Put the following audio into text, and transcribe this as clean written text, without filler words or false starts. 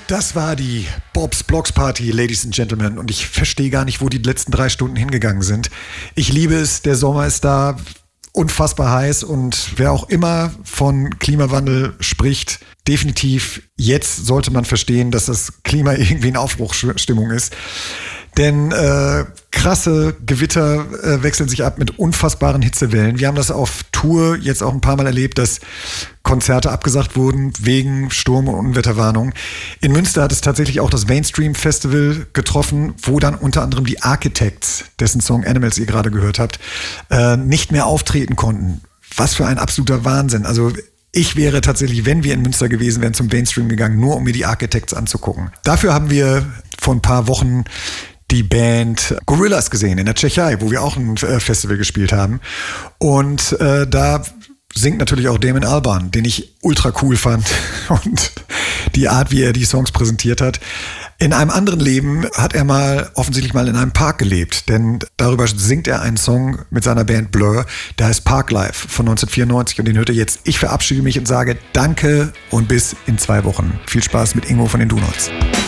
Das war die Bob's Blocks Party, Ladies and Gentlemen. Und ich verstehe gar nicht, wo die letzten 3 Stunden hingegangen sind. Ich liebe es, der Sommer ist da, unfassbar heiß. Und wer auch immer von Klimawandel spricht, definitiv jetzt sollte man verstehen, dass das Klima irgendwie in Aufbruchsstimmung ist. Denn krasse Gewitter wechseln sich ab mit unfassbaren Hitzewellen. Wir haben das auf Tour jetzt auch ein paar Mal erlebt, dass Konzerte abgesagt wurden wegen Sturm- und Unwetterwarnung. In Münster hat es tatsächlich auch das Mainstream Festival getroffen, wo dann unter anderem die Architects, dessen Song Animals ihr gerade gehört habt, nicht mehr auftreten konnten. Was für ein absoluter Wahnsinn. Also ich wäre tatsächlich, wenn wir in Münster gewesen wären, zum Mainstream gegangen, nur um mir die Architects anzugucken. Dafür haben wir vor ein paar Wochen die Band Gorillaz gesehen in der Tschechei, wo wir auch ein Festival gespielt haben. Und da singt natürlich auch Damon Albarn, den ich ultra cool fand. Und die Art, wie er die Songs präsentiert hat. In einem anderen Leben hat er offensichtlich mal in einem Park gelebt. Denn darüber singt er einen Song mit seiner Band Blur, der heißt Parklife von 1994. Und den hört ihr jetzt. Ich verabschiede mich und sage Danke und bis in 2 Wochen. Viel Spaß mit Ingo von den Donuts.